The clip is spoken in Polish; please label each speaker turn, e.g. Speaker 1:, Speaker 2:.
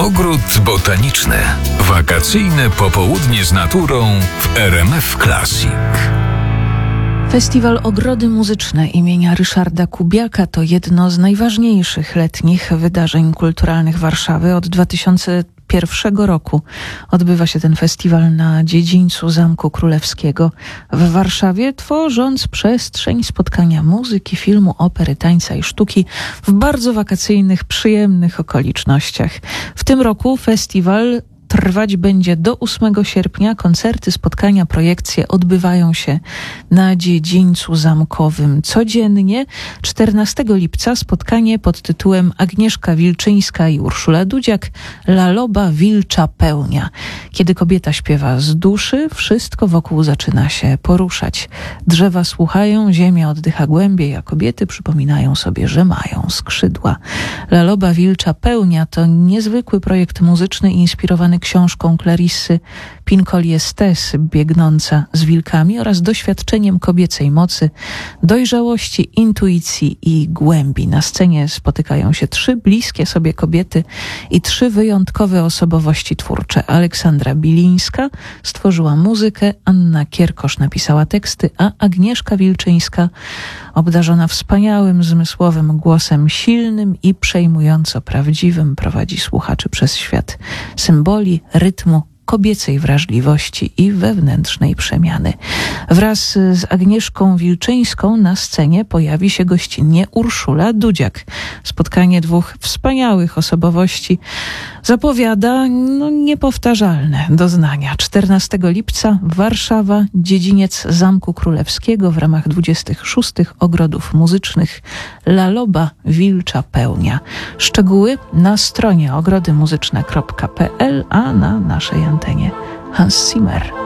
Speaker 1: Ogród botaniczny. Wakacyjne popołudnie z naturą w RMF Classic.
Speaker 2: Festiwal Ogrody Muzyczne imienia Ryszarda Kubiaka to jedno z najważniejszych letnich wydarzeń kulturalnych Warszawy. Od 2001 roku odbywa się ten festiwal na dziedzińcu Zamku Królewskiego w Warszawie, tworząc przestrzeń spotkania muzyki, filmu, opery, tańca i sztuki w bardzo wakacyjnych, przyjemnych okolicznościach. W tym roku festiwal trwać będzie do 8 sierpnia. Koncerty, spotkania, projekcje odbywają się na dziedzińcu zamkowym codziennie. 14 lipca spotkanie pod tytułem Agnieszka Wilczyńska i Urszula Dudziak Laloba Wilcza Pełnia. Kiedy kobieta śpiewa z duszy, wszystko wokół zaczyna się poruszać. Drzewa słuchają, ziemia oddycha głębiej, a kobiety przypominają sobie, że mają skrzydła. Laloba Wilcza Pełnia to niezwykły projekt muzyczny inspirowany książką Clarissy Pincoli-Estés Biegnąca z wilkami oraz doświadczeniem kobiecej mocy, dojrzałości, intuicji i głębi. Na scenie spotykają się 3 bliskie sobie kobiety i 3 wyjątkowe osobowości twórcze. Aleksandra Bilińska stworzyła muzykę, Anna Kierkosz napisała teksty, a Agnieszka Wilczyńska, obdarzona wspaniałym, zmysłowym głosem, silnym i przejmująco prawdziwym, prowadzi słuchaczy przez świat symboli, rytmu, kobiecej wrażliwości i wewnętrznej przemiany. Wraz z Agnieszką Wilczyńską na scenie pojawi się gościnnie Urszula Dudziak. Spotkanie 2 wspaniałych osobowości zapowiada niepowtarzalne doznania. 14 lipca Warszawa, dziedziniec Zamku Królewskiego w ramach 26 Ogrodów Muzycznych Laloba Wilcza Pełnia. Szczegóły na stronie ogrodymuzyczne.pl, a na naszej antenie Hans Zimmer.